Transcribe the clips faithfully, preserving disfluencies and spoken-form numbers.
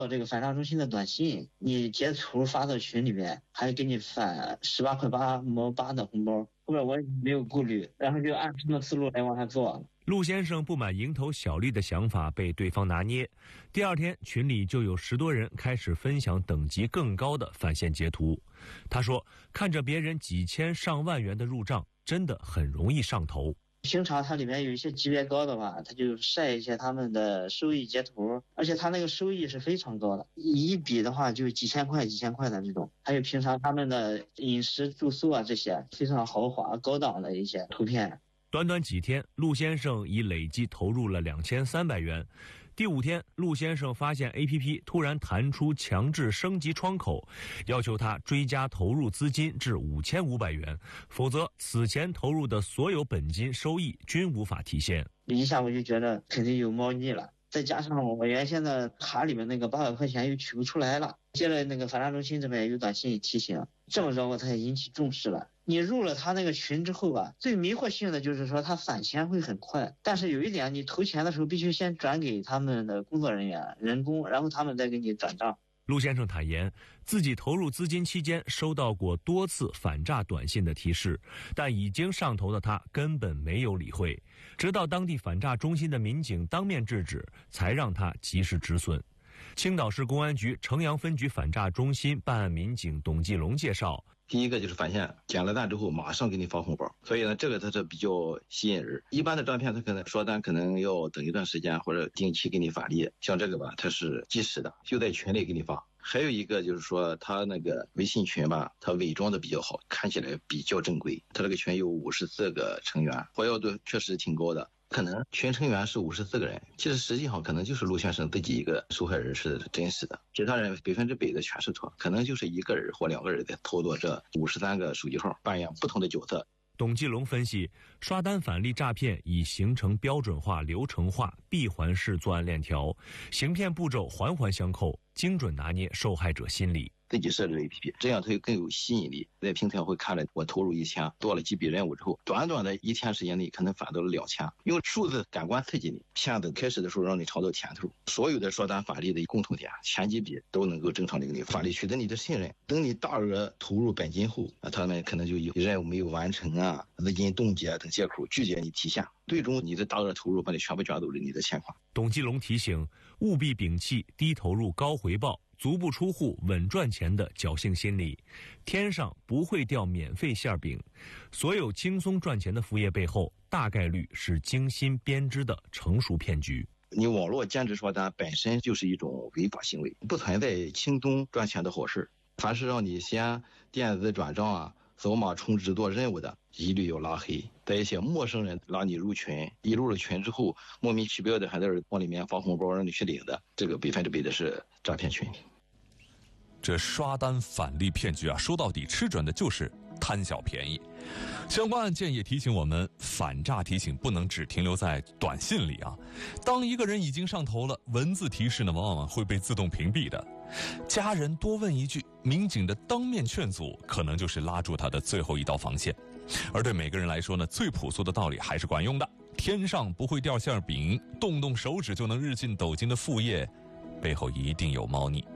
这个反诈中心的短信，你截图发到群里面，还给你返十八块八毛八的红包。后边我也没有顾虑，然后就按他们思路来往下做。 陆先生不满蝇头小利的想法被对方拿捏，第二天群里就有十多人开始分享等级更高的返现截图。他说，看着别人几千上万元的入账，真的很容易上头。 平常它里面有一些级别高的吧，他就晒一些他们的收益截图，而且他那个收益是非常高的，一笔的话就几千块几千块的这种。还有平常他们的饮食住宿啊，这些非常豪华高档的一些图片。 短短几天，陆先生已累计投入了两千三百元。第五天，陆先生发现 A P P 突然弹出强制升级窗口，要求他追加投入资金至五千五百元，否则此前投入的所有本金收益均无法体现。 一下我就觉得肯定有猫腻了，再加上我原先的卡里面那个八百块钱又取不出来了，接了那个反诈中心这边有短信提醒，这么着我才引起重视了。你入了他那个群之后吧，最迷惑性的就是说他返钱会很快，但是有一点，你投钱的时候必须先转给他们的工作人员人工，然后他们再给你转账。 陆先生坦言，自己投入资金期间收到过多次反诈短信的提示，但已经上头的他根本没有理会，直到当地反诈中心的民警当面制止，才让他及时止损。青岛市公安局城阳分局反诈中心办案民警董继龙介绍， 第一个就是返现，捡了单之后马上给你发红包，所以呢，这个它是比较吸引人。一般的诈骗它可能刷单可能要等一段时间或者定期给你返利，像这个吧，它是即时的，就在群里给你发。还有一个就是说，他那个微信群吧，他伪装的比较好，看起来比较正规。他这个群有五十四个成员，活跃度确实挺高的。可能群成员是五十四个人，其实实际上可能就是陆先生自己一个受害人是真实的，其他人百分之百的全是错，可能就是一个人或两个人在操作这五十三个手机号，扮演不同的角色。 董继龙分析，刷单返利诈骗已形成标准化、流程化、闭环式作案链条，行骗步骤环环相扣，精准拿捏受害者心理。 自己设置 A P P， 这样它更有吸引力。在平台会看了我投入一千，做了几笔任务之后，短短的一天时间内可能返到了两千，用数字感官刺激你。骗子开始的时候让你尝到甜头，所有的刷单返利的共同点，前几笔都能够正常的给你返利，取得你的信任。等你大额投入本金后，啊，他们可能就有任务没有完成啊、资金冻结等借口拒绝你提现，最终你的大额投入把你全部卷走了你的钱款。 董继龙提醒，务必摒弃低投入高回报、足不出户稳赚钱的侥幸心理，天上不会掉免费馅饼，所有轻松赚钱的副业背后，大概率是精心编织的成熟骗局。 你网络兼职刷单本身就是一种违法行为，不存在轻松赚钱的好事。凡是让你先电子转账啊、扫码充值做任务的，一律要拉黑。在一些陌生人拉你入群，一入了群之后，莫名其妙的还在往里面发红包让你去领的，这个百分之百的是诈骗群。 这刷单返利骗局啊，说到底吃准的就是贪小便宜。相关案件也提醒我们，反诈提醒不能只停留在短信里啊。当一个人已经上头了，文字提示呢往往会被自动屏蔽的。家人多问一句，民警的当面劝阻可能就是拉住他的最后一道防线。而对每个人来说呢，最朴素的道理还是管用的，天上不会掉馅饼，动动手指就能日进斗金的副业背后一定有猫腻。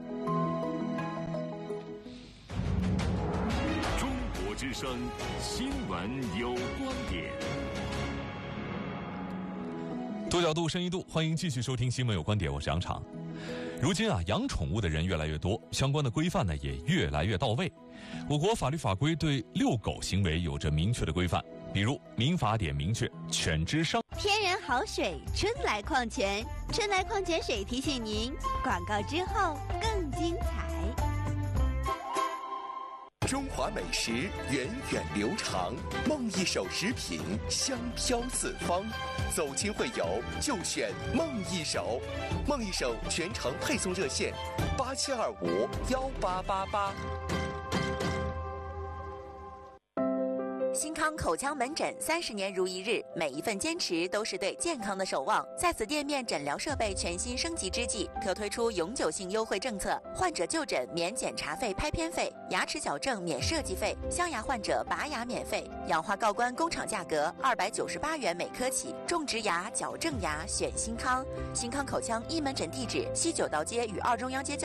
中国之声新闻有观点， 多角度深一度，欢迎继续收听新闻有观点，我是杨常。如今啊，养宠物的人越来越多，相关的规范呢也越来越到位。我国法律法规对遛狗行为有着明确的规范，比如民法典明确，犬只伤。 天然好水，春来矿泉，春来矿泉水提醒您，广告之后更精彩。 中华美食源远流长，梦一手食品香飘四方，走亲会友就选梦一手。梦一手全程配送热线：八七二五幺八八八。 新康口腔门诊三十年如一日，每一份坚持都是对健康的守望。在此店面诊疗设备全新升级之际，特推出永久性优惠政策：患者就诊免检查费、拍片费，牙齿矫正免设计费，镶牙患者拔牙免费，氧化锆冠工厂价格二百九十八元每颗起。种植牙、矫正牙选新康。新康口腔一门诊地址：西九道街与二中央街交